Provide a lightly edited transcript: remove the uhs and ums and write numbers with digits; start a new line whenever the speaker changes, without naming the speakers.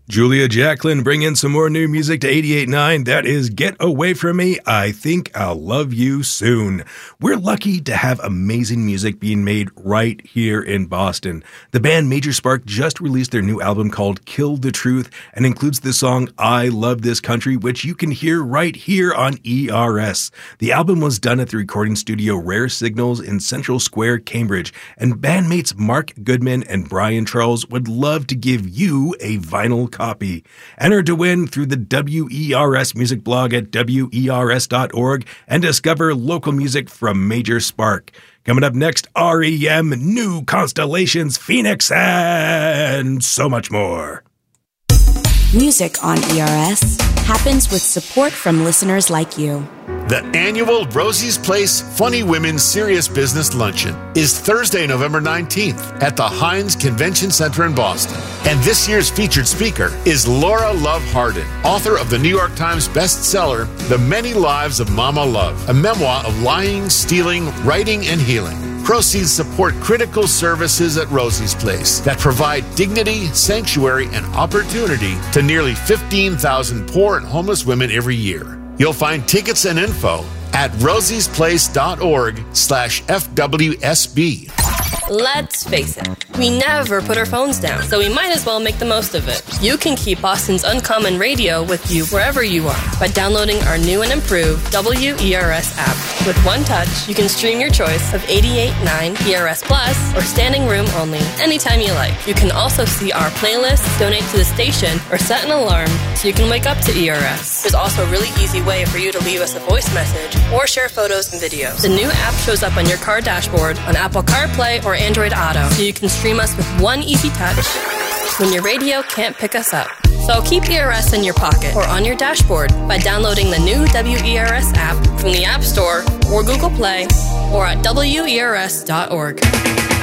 Julia Jacklin, bring in some more new music to 88.9. That is Get Away From Me, I Think I'll Love You Soon. We're lucky to have amazing music being made right here in Boston. The band Major Spark just released their new album called Kill the Truth and includes the song I Love This Country, which you can hear right here on ERS. The album was done at the recording studio Rare Signals in Central Square, Cambridge, and bandmates Mark Goodman and Brian Charles would love to give you a vinyl copy. Enter to win through the WERS music blog at wers.org and discover local music from Major Spark. Coming up next, REM, New Constellations, Phoenix, and so much more.
Music on ERS happens with support from listeners like you.
The annual Rosie's Place Funny Women Serious Business Luncheon is Thursday, November 19th at the Heinz Convention Center in Boston. And this year's featured speaker is Laura Love Hardin, author of the New York Times bestseller, The Many Lives of Mama Love, a memoir of lying, stealing, writing, and healing. Proceeds support critical services at Rosie's Place that provide dignity, sanctuary, and opportunity to nearly 15,000 poor and homeless women every year. You'll find tickets and info at rosiesplace.org/FWSB.
Let's face it, we never put our phones down, so we might as well make the most of it. You can keep Boston's Uncommon Radio with you wherever you are by downloading our new and improved WERS app. With one touch, you can stream your choice of 88.9 ERS Plus or standing room only anytime you like. You can also see our playlists, donate to the station, or set an alarm so you can wake up to ERS. There's also a really easy way for you to leave us a voice message or share photos and videos. The new app shows up on your car dashboard on Apple CarPlay or Android Auto, so you can stream us with one easy touch when your radio can't pick us up. So keep ERS in your pocket or on your dashboard by downloading the new WERS app from the App Store or Google Play or at WERS.org.